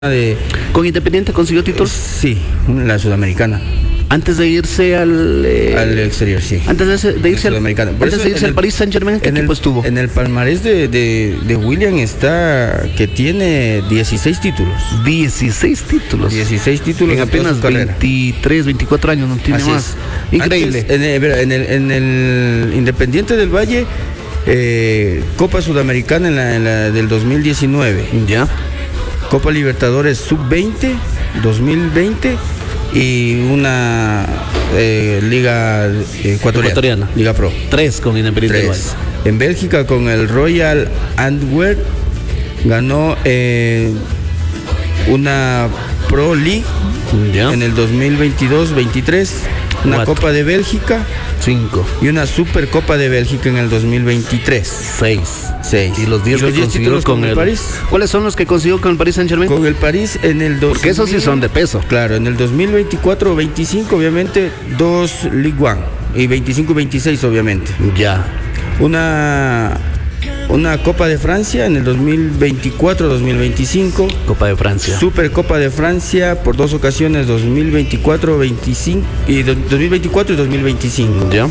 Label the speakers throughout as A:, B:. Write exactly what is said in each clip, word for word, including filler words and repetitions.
A: De,
B: ¿Con Independiente consiguió títulos?
A: Sí, la sudamericana.
B: Antes de irse al... Eh,
A: al exterior, sí.
B: Antes de, ese, de irse al, antes de irse al Paris Saint-Germain, ¿qué equipo estuvo?
A: En el palmarés de, de, de William está que tiene dieciséis títulos.
B: dieciséis títulos.
A: dieciséis títulos
B: en apenas veintitrés, veinticuatro años, no tiene
A: Así
B: más.
A: Es.
B: Increíble.
A: Antes, en, el, en, el, en el Independiente del Valle, eh, Copa Sudamericana en la, en la del dos mil diecinueve.
B: Ya.
A: Copa Libertadores sub veinte, dos mil veinte y una eh, Liga ecuatoriana,
B: ecuatoriana,
A: Liga Pro.
B: Tres con Independiente.
A: Tres. En Bélgica con el Royal Antwerp ganó eh, una Pro League ya. En el dos mil veintidós veintitrés, una Cuatro. Copa de Bélgica.
B: Cinco.
A: Y una Supercopa de Bélgica en el dos mil veintitrés.
B: Seis.
A: Seis.
B: Y los diez que consiguió con, con el París. ¿Cuáles son los que consiguió con el Paris Saint-Germain?
A: Con el París en el dos mil.
B: Porque esos sí son de peso.
A: Claro, en el dos mil veinticuatro veinticinco obviamente dos Ligue uno y veinticinco veintiséis obviamente.
B: Ya.
A: Una una Copa de Francia en el dos mil veinticuatro dos mil veinticinco.
B: Copa de Francia.
A: Supercopa de Francia por dos ocasiones, dos mil veinticuatro veinticinco y dos mil veinticuatro y dos mil veinticinco.
B: Ya.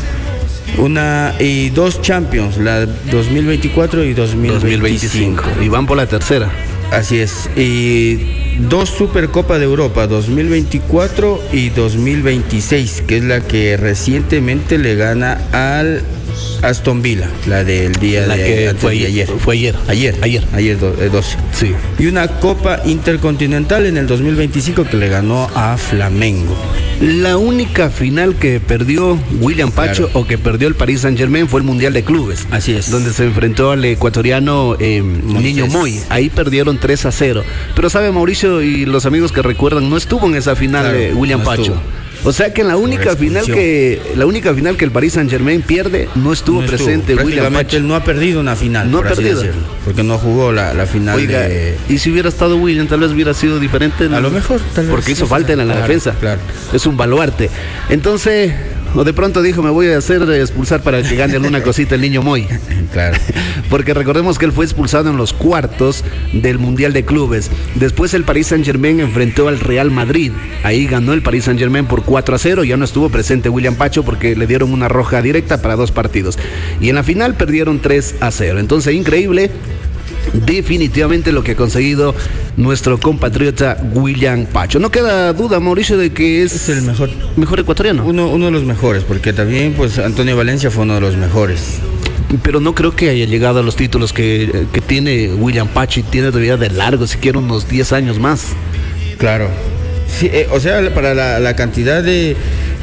A: Una y dos Champions, la dos mil veinticuatro y dos mil veinticinco.
B: Y van por la tercera.
A: Así es. Y dos Supercopa de Europa, dos mil veinticuatro y dos mil veintiséis, que es la que recientemente le gana al Aston Villa, la del día
B: la
A: de,
B: que fue
A: de ayer.
B: Fue ayer.
A: Ayer.
B: Ayer.
A: Ayer do, eh, doce.
B: Sí.
A: Y una Copa Intercontinental en el dos mil veinticinco que le ganó a Flamengo.
B: La única final que perdió William Pacho, claro, o que perdió el Paris Saint-Germain fue el Mundial de Clubes.
A: Así es.
B: Donde se enfrentó al ecuatoriano eh, Niño Moy. Ahí perdieron tres a cero. Pero sabe Mauricio y los amigos que recuerdan, no estuvo en esa final, claro, eh, William no Pacho. Estuvo. O sea que en la única final que la única final que el Paris Saint-Germain pierde no estuvo no presente estuvo.
A: William Pacho. Él no ha perdido una final,
B: no
A: por
B: ha perdido,
A: así decirlo, porque no jugó la, la final.
B: Oiga,
A: de...
B: y si hubiera estado William tal vez hubiera sido diferente.
A: A lo mejor, tal vez.
B: Porque hizo falta en la,
A: claro,
B: defensa.
A: Claro.
B: Es un baluarte. Entonces, o de pronto dijo, me voy a hacer expulsar para que gane alguna cosita el Niño Moy.
A: Claro.
B: Porque recordemos que él fue expulsado en los cuartos del Mundial de Clubes. Después el Paris Saint-Germain enfrentó al Real Madrid. Ahí ganó el Paris Saint-Germain por cuatro a cero. Ya no estuvo presente William Pacho porque le dieron una roja directa para dos partidos. Y en la final perdieron tres a cero. Entonces, increíble. Definitivamente lo que ha conseguido nuestro compatriota William Pacho. No queda duda, Mauricio, de que es,
A: es el mejor
B: mejor ecuatoriano.
A: Uno, uno de los mejores, porque también pues Antonio Valencia fue uno de los mejores.
B: Pero no creo que haya llegado a los títulos que, que tiene William Pacho, y tiene todavía de largo, siquiera unos diez años más.
A: Claro. Sí, eh, o sea, para la, la cantidad de...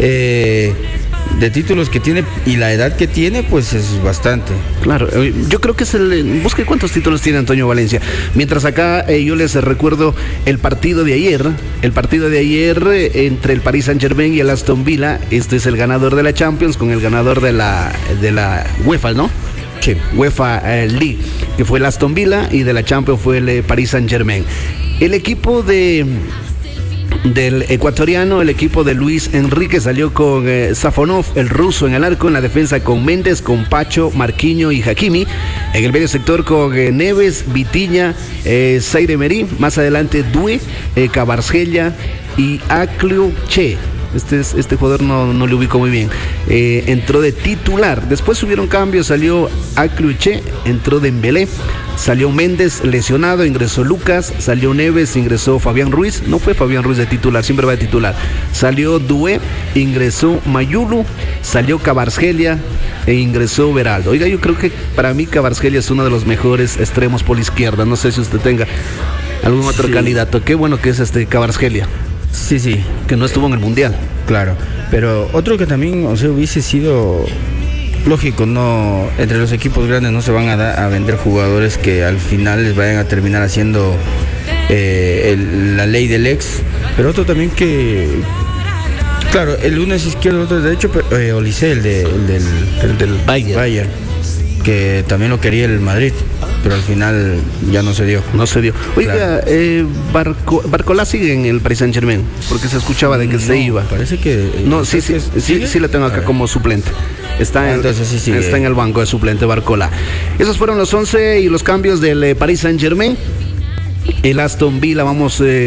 A: Eh, de títulos que tiene y la edad que tiene, pues es bastante.
B: Claro, yo creo que es el... Busque cuántos títulos tiene Antonio Valencia. Mientras acá eh, yo les recuerdo el partido de ayer. El partido de ayer eh, entre el Paris Saint-Germain y el Aston Villa. Este es el ganador de la Champions con el ganador de la, de la UEFA, ¿no?
A: Sí.
B: UEFA eh, League, que fue el Aston Villa, y de la Champions fue el eh, Paris Saint-Germain. El equipo de... del ecuatoriano, el equipo de Luis Enrique salió con eh, Safonov, el ruso, en el arco. En la defensa con Méndez, con Pacho, Marquinho y Hakimi. En el medio sector con eh, Neves, Vitiña, eh, Zaire Emery. Más adelante Due, eh, Kvaratskhelia y Akliu Che. Este, es, este jugador no, no le ubico muy bien. Eh, entró de titular. Después hubieron cambios. Salió Akliu Che, entró Dembélé. Salió Méndez lesionado, ingresó Lucas. Salió Neves, ingresó Fabián Ruiz. No fue Fabián Ruiz de titular, siempre va de titular. Salió Due, ingresó Mayulu. Salió Kvaratskhelia e ingresó Beraldo. Oiga, yo creo que para mí Kvaratskhelia es uno de los mejores extremos por la izquierda. No sé si usted tenga algún otro sí. candidato. Qué bueno que es este Kvaratskhelia.
A: Sí, sí.
B: Que no estuvo en el Mundial.
A: Claro. Pero otro que también, o sea, hubiese sido... lógico, no, entre los equipos grandes no se van a, da, a vender jugadores que al final les vayan a terminar haciendo eh, el, la ley del ex. Pero otro también que, claro, el uno es izquierdo, el otro es derecho, pero, eh, Olise, el, de, el del,
B: el del Bayern.
A: Bayern, que también lo quería el Madrid, pero al final ya no se dio.
B: No se dio. Oiga, claro. eh, Barco, Barcolá sigue en el Paris Saint-Germain, porque se escuchaba de que no, se iba.
A: Parece que...
B: No, sí, sí, sí, sí la tengo acá como suplente. Está,
A: ah,
B: en,
A: entonces, sí, sí,
B: está eh. en el banco de suplente Barcola. Esos fueron los once y los cambios del eh, Paris Saint-Germain. el Aston Villa, vamos... Eh,